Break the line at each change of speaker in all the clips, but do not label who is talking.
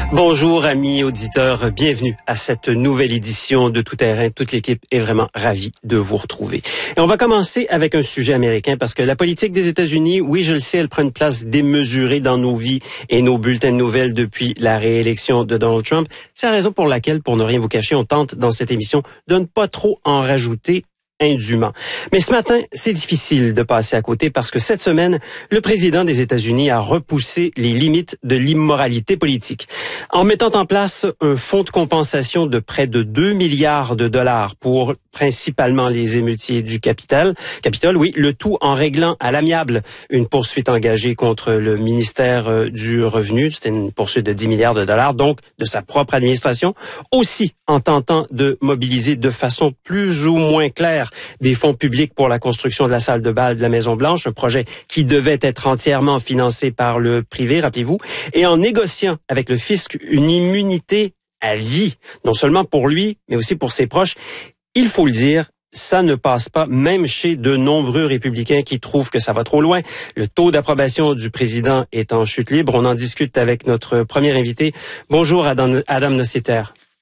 Bonjour amis auditeurs, bienvenue à cette nouvelle édition de Tout Terrain. Toute l'équipe est vraiment ravie de vous retrouver. Et on va commencer avec un sujet américain parce que la politique des États-Unis, oui je le sais, elle prend une place démesurée dans nos vies et nos bulletins de nouvelles depuis la réélection de Donald Trump. C'est la raison pour laquelle, pour ne rien vous cacher, on tente dans cette émission de ne pas trop en rajouter indûment. Mais ce matin, c'est difficile de passer à côté parce que cette semaine, le président des États-Unis a repoussé les limites de l'immoralité politique. En mettant en place un fonds de compensation de près de 2 milliards de dollars pour principalement les émeutiers du Capitole, oui, le tout en réglant à l'amiable une poursuite engagée contre le ministère du Revenu. C'était une poursuite de 10 milliards de dollars, donc de sa propre administration. Aussi en tentant de mobiliser de façon plus ou moins claire des fonds publics pour la construction de la salle de bal de la Maison-Blanche, un projet qui devait être entièrement financé par le privé, rappelez-vous, et en négociant avec le fisc une immunité à vie, non seulement pour lui, mais aussi pour ses proches. Il faut le dire, ça ne passe pas, même chez de nombreux républicains qui trouvent que ça va trop loin. Le taux d'approbation du président est en chute libre. On en discute avec notre premier invité. Bonjour Adam Nociter.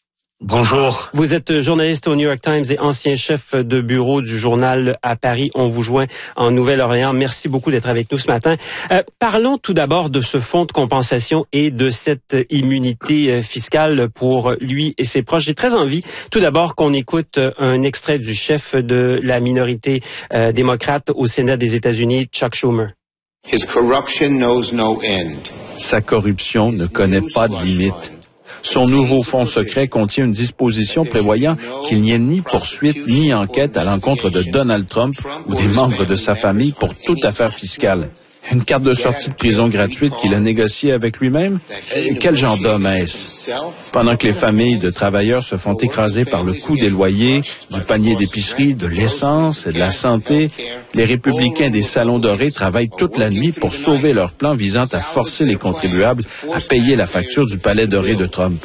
Bonjour.
Vous êtes journaliste au New York Times et ancien chef de bureau du journal à Paris. On vous joint en Nouvelle-Orléans. Merci beaucoup d'être avec nous ce matin. Parlons tout d'abord de ce fonds de compensation et de cette immunité fiscale pour lui et ses proches. J'ai très envie, tout d'abord, qu'on écoute un extrait du chef de la minorité démocrate au Sénat des États-Unis, Chuck Schumer.
His corruption knows no end.
Sa corruption ne connaît pas de limite. Son nouveau fonds secret contient une disposition prévoyant qu'il n'y ait ni poursuite ni enquête à l'encontre de Donald Trump ou des membres de sa famille pour toute affaire fiscale. Une carte de sortie de prison gratuite qu'il a négociée avec lui-même? Quel genre d'homme est-ce? Pendant que les familles de travailleurs se font écraser par le coût des loyers, du panier d'épicerie, de l'essence et de la santé, les républicains des salons dorés travaillent toute la nuit pour sauver leur plan visant à forcer les contribuables à payer la facture du palais doré de Trump.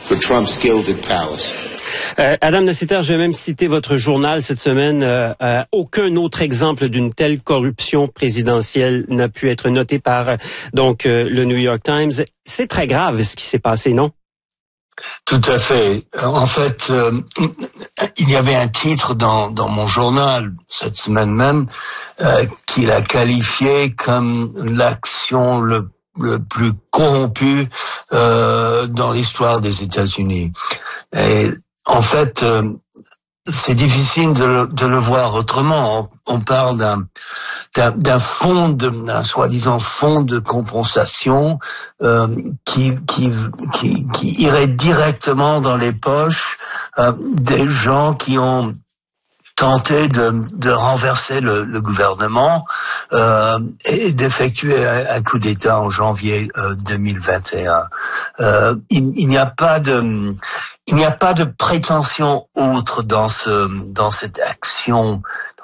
Adam Nociter, je vais même citer votre journal cette semaine. Aucun autre exemple d'une telle corruption présidentielle n'a pu être noté par le New York Times. C'est très grave ce qui s'est passé, non?
Tout à fait. En fait, il y avait un titre dans mon journal cette semaine même qu'il a qualifié comme l'action le plus corrompu dans l'histoire des États-Unis. Et en fait, c'est difficile de le voir autrement. On parle d'un soi-disant fonds de compensation qui irait directement dans les poches des gens qui ont tenté de renverser le gouvernement et d'effectuer un coup d'État en janvier 2021. Il n'y a pas de prétention autre dans cette action